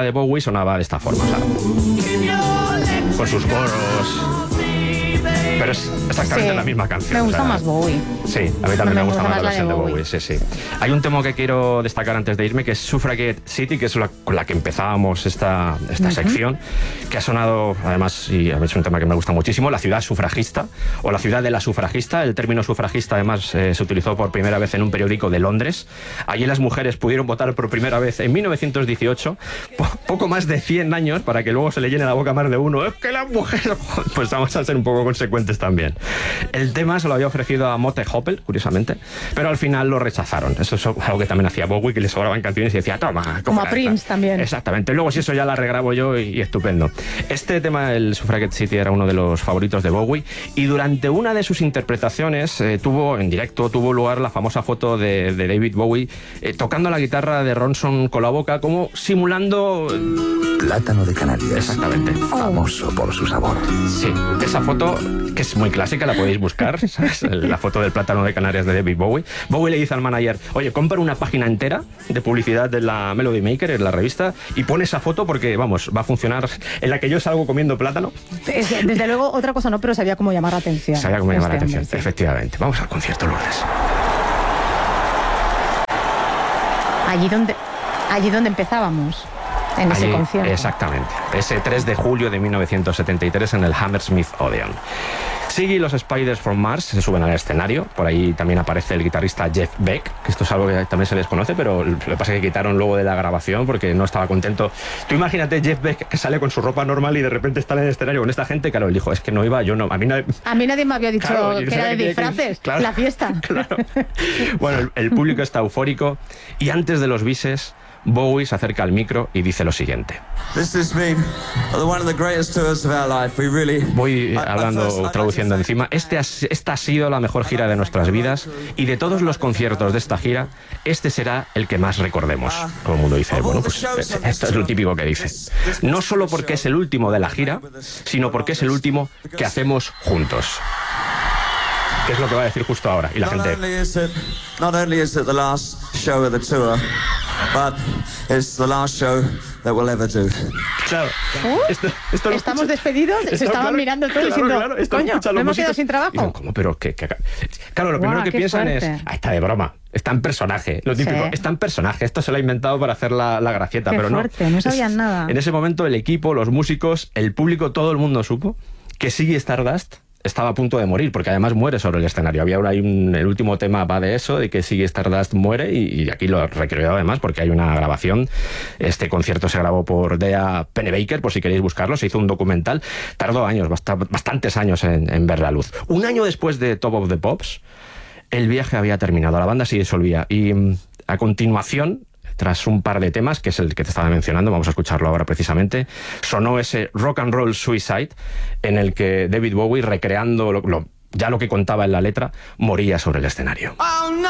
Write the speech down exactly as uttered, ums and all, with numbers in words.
de Bowie sonaba de esta forma, ¿sabes? Con sus coros. Pero es exactamente Sí, la misma canción. Me gusta o sea, más Bowie. Sí, a mí también Me me, gusta gusta más más la la versión de de Bowie. Bowie. Sí, sí. Hay un tema que quiero destacar antes de irme, que es Suffragette City, que es la, con la que empezábamos esta, esta uh-huh. sección, que ha sonado, además, y es un tema que me gusta muchísimo, la ciudad sufragista, o la ciudad de la sufragista. El término sufragista, además, eh, se utilizó por primera vez en un periódico de Londres. Allí las mujeres pudieron votar por primera vez en mil novecientos dieciocho, po poco más de cien años, para que luego se le llene la boca más de uno. Es que las mujeres... Pues vamos a ser un poco consecuentes también. El tema se lo había ofrecido a Motte Hoople, curiosamente, pero al final lo rechazaron. Eso es algo que también hacía Bowie, que le sobraban canciones y decía, toma, como a Prince esta. También. Exactamente. Luego, si eso ya la regrabo yo, y, y estupendo. Este tema, el Suffragette City, era uno de los favoritos de Bowie, y durante una de sus interpretaciones eh, tuvo, en directo, tuvo lugar la famosa foto de, de David Bowie eh, tocando la guitarra de Ronson con la boca, como simulando... Plátano de Canarias. Exactamente. Famoso por su sabor. Sí, esa foto, que es muy clásica, la podéis buscar, ¿sabes? La foto del plátano de Canarias de David Bowie. Bowie le dice al manager, oye, compra una página entera de publicidad de la Melody Maker, en la revista, y pon esa foto porque, vamos, va a funcionar, en la que yo salgo comiendo plátano. Desde luego, otra cosa no, pero sabía cómo llamar la atención. Sabía cómo llamar la este atención, hombre, sí. Efectivamente. Vamos al concierto, Lourdes. Allí donde, allí donde empezábamos. En ese Allí, concierto. Exactamente. Ese tres de julio de mil novecientos setenta y tres en el Hammersmith Odeon. Siggy y los Spiders from Mars se suben al escenario. Por ahí también aparece el guitarrista Jeff Beck, que esto es algo que también se desconoce, pero lo que pasa es que quitaron luego de la grabación porque no estaba contento. Tú imagínate Jeff Beck que sale con su ropa normal y de repente está en el escenario con esta gente. Claro, él dijo, es que no iba, yo no. A mí, nadie, a mí nadie me había dicho claro, que era de disfraces, que, claro, la fiesta. Claro. Bueno, el, el público está eufórico y antes de los bises, Bowie se acerca al micro y dice lo siguiente. Voy hablando, traduciendo encima. Este ha, esta ha sido la mejor gira de nuestras vidas y de todos los conciertos de esta gira, este será el que más recordemos. Todo el mundo dice, bueno, pues esto es lo típico que dice. No solo porque es el último de la gira, sino porque es el último que hacemos juntos. ¿Qué es lo que va a decir justo ahora? Y la gente... But it's the last show that we'll ever do. Claro. ¿Uh? Esto, esto ¿Estamos escucha... despedidos? Esto, se estaban claro, mirando todos claro, diciendo, claro, coño, ¿no hemos quedado sin trabajo? Dicen, ¿cómo? Pero ¿qué? qué? Claro, lo wow, primero que piensan fuerte. es, ah, está de broma, está en personaje. Lo típico, sí. Está en personaje. Esto se lo ha inventado para hacer la, la gracieta, qué pero fuerte, no. no sabían es, nada. En ese momento el equipo, los músicos, el público, todo el mundo supo que Ziggy Stardust estaba a punto de morir, porque además muere sobre el escenario. Había ahí un, el último tema va de eso, de que Ziggy Stardust muere, y, y aquí lo he recreado además porque hay una grabación. Este concierto se grabó por Dea Pennebaker, por si queréis buscarlo, se hizo un documental, tardó años, bast bastantes años en, en ver la luz. Un año después de Top of the Pops, el viaje había terminado, la banda se disolvía, y a continuación, tras un par de temas, que es el que te estaba mencionando, vamos a escucharlo ahora precisamente, sonó ese Rock and Roll Suicide, en el que David Bowie, recreando lo, lo, ya lo que contaba en la letra, moría sobre el escenario. Oh, no.